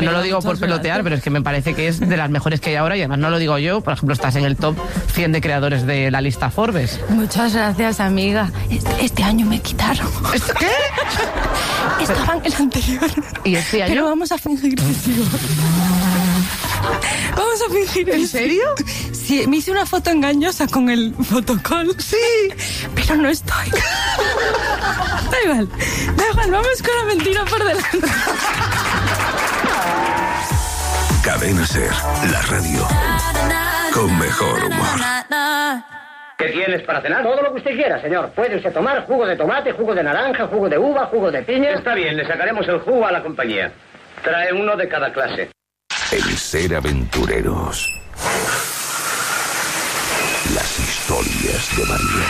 sea, no lo digo por pelotear, pero es que me parece que es de las mejores que hay ahora y además no lo digo yo. Por ejemplo, estás en el top 100 de creadores de la lista Forbes. Muchas gracias, amiga. Este año me quitaron. ¿Qué? Estaba en el anterior. ¿Y este año? Pero vamos a fingir que sí. Vamos a fingir. ¿En serio? Sí, me hice una foto engañosa con el fotocall. Sí. Pero no estoy. Da igual, vamos con la mentira por delante. Cadena Ser, la radio con mejor humor. ¿Qué tienes para cenar? Todo lo que usted quiera, señor. Puede usted tomar jugo de tomate, jugo de naranja, jugo de uva, jugo de piña. Está bien, le sacaremos el jugo a la compañía. Trae uno de cada clase. El ser aventureros. Las historias de María.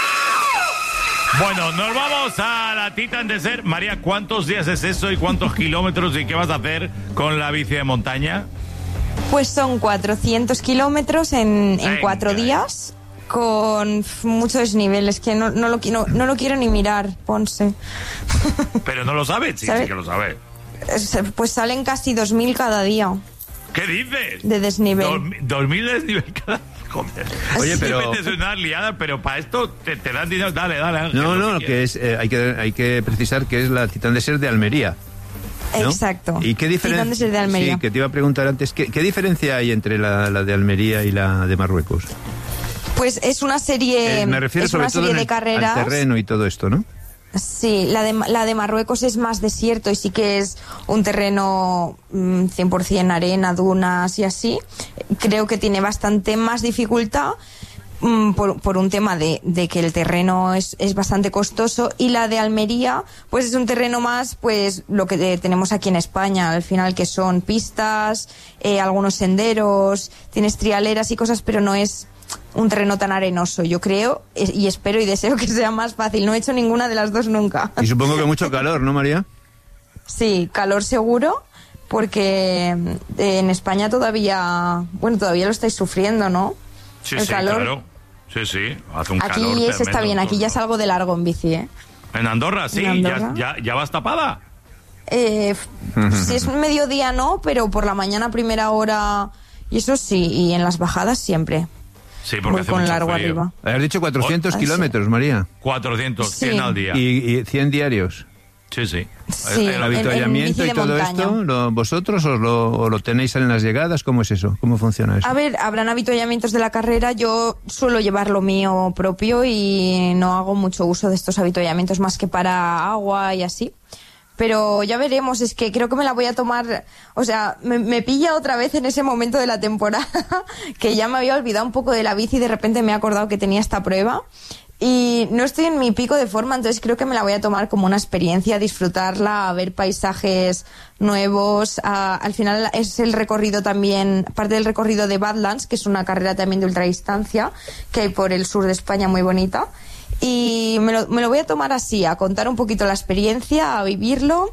Bueno, nos vamos a la Titan de Ser. María, ¿cuántos días es eso y cuántos kilómetros y qué vas a hacer con la bici de montaña? Pues son 400 kilómetros en 4 días, con muchos desniveles, que no lo quiero ni mirar, Ponce. Pero no lo sabes, sí que lo sabes. Pues salen casi 2.000 cada día. ¿Qué dices? De desnivel. 2.000 de desnivel cada día. Joder. Oye, pero... Te metes en una liada, pero para esto te dan dinero. Dale, Ángel. No, que es, hay que precisar que es la Titan de Ser de Almería, ¿no? Exacto. ¿Y qué diferencia? Titan de Ser de Almería. Sí, que te iba a preguntar antes, ¿qué diferencia hay entre la de Almería y la de Marruecos? Pues es una serie, me refiero es sobre una todo serie de carreras. al terreno y todo esto, ¿no? Sí, la de Marruecos es más desierto y sí que es un terreno 100% arena, dunas y así. Creo que tiene bastante más dificultad por un tema de que el terreno es bastante costoso, y la de Almería pues es un terreno más pues lo que tenemos aquí en España al final, que son pistas, algunos senderos, tienes trialeras y cosas, pero no es un terreno tan arenoso. Yo creo y espero y deseo que sea más fácil. No he hecho ninguna de las dos nunca. Y supongo que mucho calor, ¿no, María? Sí, calor seguro, porque en España todavía lo estáis sufriendo, ¿no? Sí, el calor. Claro. Sí, hace un calor aquí tremendo. Aquí está bien, aquí ya salgo de largo en bici, ¿eh? ¿En Andorra? Sí, ¿En Andorra? ¿Ya vas tapada? Si es mediodía no, pero por la mañana a primera hora y eso sí, y en las bajadas siempre. Sí, porque voy hace con mucho largo frío. arriba. Has dicho 400 kilómetros, sí. María. 400, Sí. 100 al día. ¿Y 100 diarios? Sí. Sí, ¿El avituallamiento en y todo montaña. esto, vosotros o lo tenéis en las llegadas? ¿Cómo es eso? ¿Cómo funciona eso? A ver, habrán avituallamientos de la carrera. Yo suelo llevar lo mío propio y no hago mucho uso de estos avituallamientos más que para agua y así. Pero ya veremos, es que creo que me la voy a tomar, o sea, me pilla otra vez en ese momento de la temporada que ya me había olvidado un poco de la bici y de repente me he acordado que tenía esta prueba. Y no estoy en mi pico de forma, entonces creo que me la voy a tomar como una experiencia, disfrutarla, a ver paisajes nuevos. Al final es el recorrido también, parte del recorrido de Badlands, que es una carrera también de ultradistancia que hay por el sur de España, muy bonita. Y me lo voy a tomar así, a contar un poquito la experiencia, a vivirlo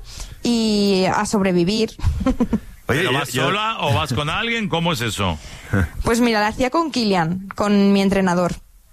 y a sobrevivir. Oye, ¿Pero vas sola o vas con alguien? ¿Cómo es eso? Pues mira, la hacía con Kilian, con mi entrenador.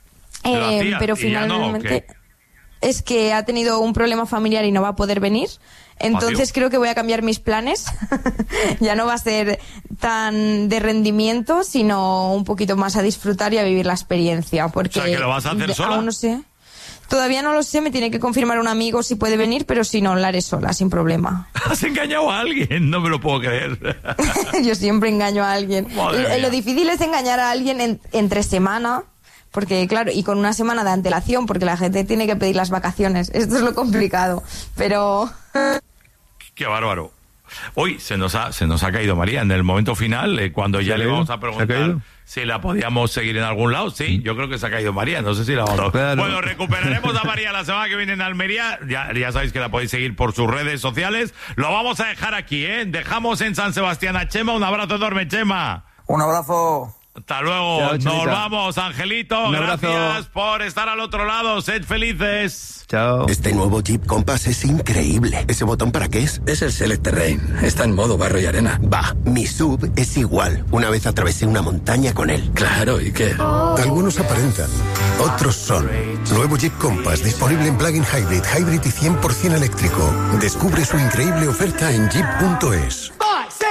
Pero ¿Y finalmente ya no, es que ha tenido un problema familiar y no va a poder venir. Entonces creo que voy a cambiar mis planes. Ya no va a ser tan de rendimiento, sino un poquito más a disfrutar y a vivir la experiencia. Porque O sea, ¿que lo vas a hacer sola? Aún no sé. Todavía no lo sé, me tiene que confirmar un amigo si puede venir, pero si no, la haré sola, sin problema. ¿Has engañado a alguien? No me lo puedo creer. Yo siempre engaño a alguien. Lo difícil es engañar a alguien entre semana. Porque, claro, y con una semana de antelación, porque la gente tiene que pedir las vacaciones. Esto es lo complicado. Pero... Qué bárbaro. Hoy se nos ha caído María en el momento final, cuando ya le vamos a preguntar si la podíamos seguir en algún lado. Sí, yo creo que se ha caído María, no sé si la vamos a... Claro. Bueno, recuperaremos a María la semana que viene en Almería. Ya sabéis que la podéis seguir por sus redes sociales. Lo vamos a dejar aquí, ¿eh? Dejamos en San Sebastián a Chema. Un abrazo enorme, Chema. Un abrazo. Hasta luego. Chao, Nos Chemita. vamos, Angelito. Un abrazo. Gracias por estar al otro lado. Sed felices. Chao. Este nuevo Jeep Compass es increíble. ¿Ese botón para qué es? Es el Select Terrain. Está en modo barro y arena. Va, mi SUV es igual. Una vez atravesé una montaña con él. Claro, ¿y qué? Algunos aparentan, otros son. Nuevo Jeep Compass disponible en plug-in hybrid y 100% eléctrico. Descubre su increíble oferta en jeep.es.